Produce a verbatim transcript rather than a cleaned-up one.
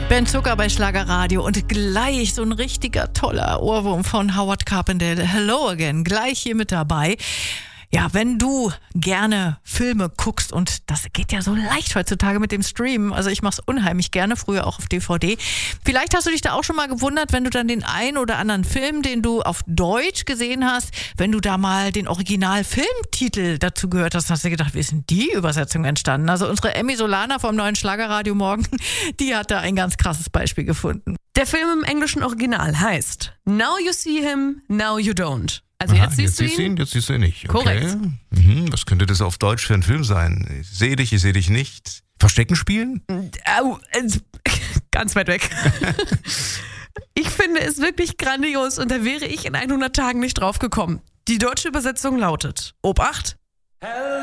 Ben Zucker bei Schlagerradio und gleich so ein richtiger toller Ohrwurm von Howard Carpendale. Hello Again, gleich hier mit dabei. Ja, wenn du gerne Filme guckst, und das geht ja so leicht heutzutage mit dem Streamen, also ich mach's unheimlich gerne, früher auch auf D V D. Vielleicht hast du dich da auch schon mal gewundert, wenn du dann den einen oder anderen Film, den du auf Deutsch gesehen hast, wenn du da mal den Original-Filmtitel dazu gehört hast, hast du gedacht, wie ist denn die Übersetzung entstanden? Also unsere Emmy Solana vom neuen Schlagerradio Morgen, die hat da ein ganz krasses Beispiel gefunden. Der Film im englischen Original heißt Now You See Him, Now You Don't. Also Aha, jetzt siehst jetzt du ihn? ihn, jetzt siehst du ihn nicht. Okay. Korrekt. Mhm, was könnte das auf Deutsch für ein Film sein? Ich sehe dich, ich sehe dich nicht. Verstecken spielen? Au, äh, ganz weit weg. Ich finde es wirklich grandios und da wäre ich in hundert Tagen nicht drauf gekommen. Die deutsche Übersetzung lautet: Obacht.